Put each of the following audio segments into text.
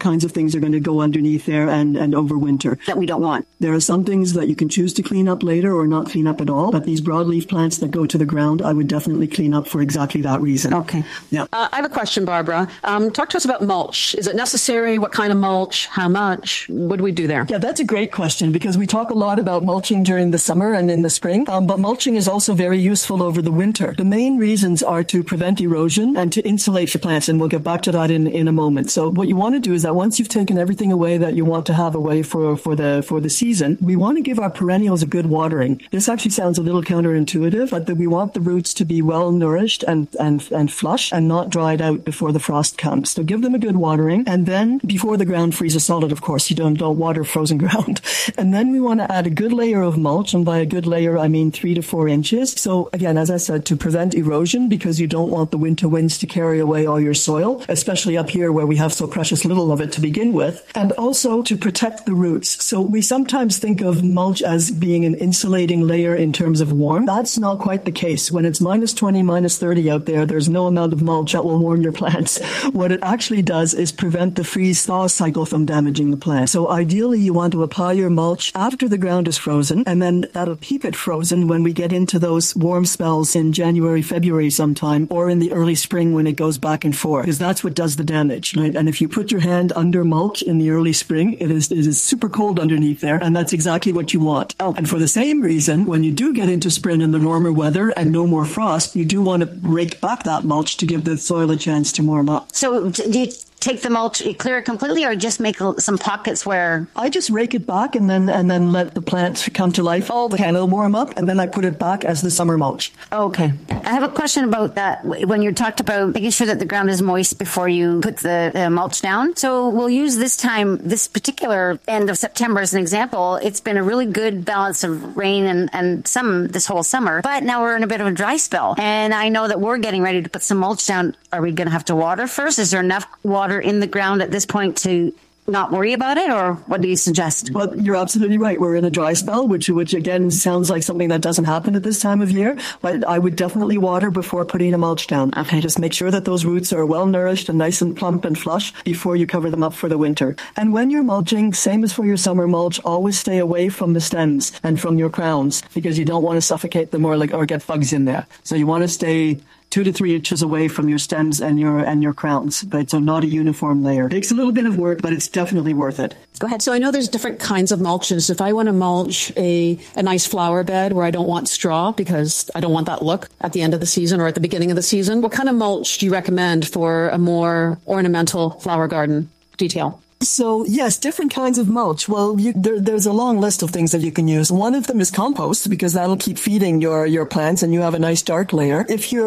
kinds of things are going to go underneath there and overwinter. That we don't want. There are some things that you can choose to clean up later or not clean up at all, but these broadleaf plants that go to the ground, I would definitely clean up for exactly that reason. Okay. Yeah. I have a question, Barbara. Talk to us about mulch. Is it necessary? What kind of mulch? How much? What do we do there? Yeah, that's a great question because we talk a lot about mulching during the summer and in the spring, but mulching is also very useful over the winter. The main reasons are to prevent erosion and to insulate the plants, and we'll get back to that in a moment. So what you want to do is that once you've taken everything away that you want to have away for the season, we want to give our perennials a good watering. This actually sounds a little counterintuitive, but that we want the roots to be well nourished and flush and not dried out before the frost comes. So give them a good watering, and then before the ground freezes solid, of course, you don't water frozen ground. And then we want to add a good layer of mulch, and by a good layer, I mean 3 to 4 inches. So again, as I said, to prevent erosion, because you don't want the winter winds to carry away all your soil, especially up here where we have so precious little of it to begin with, and also to protect the roots. So we sometimes think of mulch as being an insulating layer in terms of warmth. That's not quite the case. When it's minus 20, minus 30 out there, there's no amount of mulch that will warm your plants. What it actually does is prevent the freeze-thaw cycle from damaging the plant. So ideally, you want to apply your mulch after the ground is frozen, and then that'll keep it frozen when we get into those warm spells in January, February sometime, or in the early spring when it goes back and forth, because that's what does the damage, right? And if you put your hand under mulch in the early spring, it is super cold underneath there, and that's exactly what you want. Oh. And for the same reason, when you do get into spring and the warmer weather and no more frost, you do want to rake back that mulch to give the soil a chance to warm up. So do you take the mulch, you clear it completely, or just make some pockets where... I just rake it back and then let the plant come to life. All the can will warm up, and then I put it back as the summer mulch. Okay. I have a question about that. When you talked about making sure that the ground is moist before you put the mulch down. So we'll use this particular end of September as an example. It's been a really good balance of rain and some this whole summer, but now we're in a bit of a dry spell. And I know that we're getting ready to put some mulch down. Are we going to have to water first? Is there enough water in the ground at this point to not worry about it, or what do you suggest? Well, you're absolutely right. We're in a dry spell, which again sounds like something that doesn't happen at this time of year, but I would definitely water before putting a mulch down. Okay. Just make sure that those roots are well nourished and nice and plump and flush before you cover them up for the winter. And when you're mulching, same as for your summer mulch, always stay away from the stems and from your crowns, because you don't want to suffocate them or get bugs in there. So you want to stay 2 to 3 inches away from your stems and your crowns, but so not a uniform layer. It takes a little bit of work, but it's definitely worth it. Go ahead. So I know there's different kinds of mulches. If I want to mulch a nice flower bed where I don't want straw because I don't want that look at the end of the season or at the beginning of the season, what kind of mulch do you recommend for a more ornamental flower garden detail? So, yes, different kinds of mulch. Well, there's a long list of things that you can use. One of them is compost, because that'll keep feeding your plants, and you have a nice dark layer. If you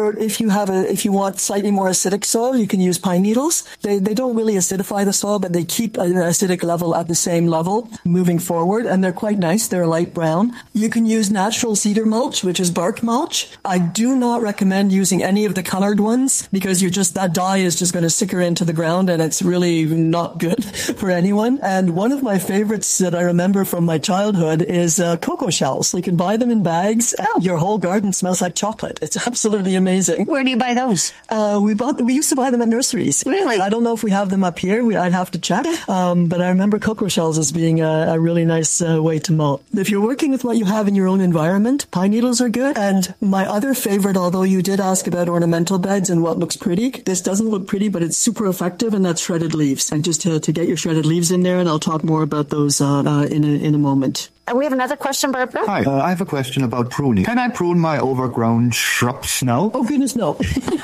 want slightly more acidic soil, you can use pine needles. They don't really acidify the soil, but they keep an acidic level at the same level moving forward, and they're quite nice. They're light brown. You can use natural cedar mulch, which is bark mulch. I do not recommend using any of the colored ones, because that dye is just going to sicker into the ground, and it's really not good for anyone. And one of my favorites that I remember from my childhood is cocoa shells. You can buy them in bags. Oh. Your whole garden smells like chocolate. It's absolutely amazing. Where do you buy those? We used to buy them at nurseries. Really? I don't know if we have them up here. I'd have to check. But I remember cocoa shells as being a really nice way to mulch. If you're working with what you have in your own environment, pine needles are good. And my other favorite, although you did ask about ornamental beds and what looks pretty, this doesn't look pretty, but it's super effective, and that's shredded leaves. And just to get your shredded leaves in there, and I'll talk more about those in a moment. We have another question, Barbara. Hi, I have a question about pruning. Can I prune my overgrown shrubs now? Oh, goodness, no.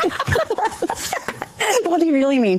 What do you really mean?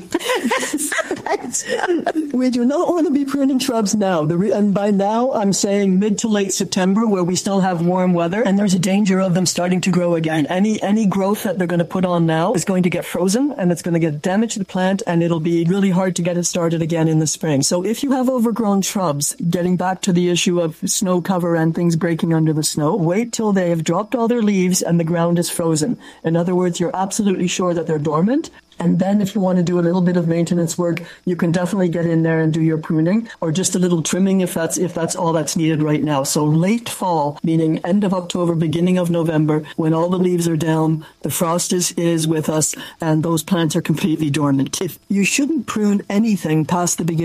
We do not want to be pruning shrubs now. And by now, I'm saying mid to late September, where we still have warm weather, and there's a danger of them starting to grow again. Any growth that they're going to put on now is going to get frozen, and it's going to get damage to the plant, and it'll be really hard to get it started again in the spring. So if you have overgrown shrubs, getting back to the issue of snow cover and things breaking under the snow, wait till they have dropped all their leaves and the ground is frozen. In other words, you're absolutely sure that they're dormant. And then if you want to do a little bit of maintenance work, you can definitely get in there and do your pruning, or just a little trimming if that's all that's needed right now. So late fall, meaning end of October, beginning of November, when all the leaves are down, the frost is with us, and those plants are completely dormant. You shouldn't prune anything past the beginning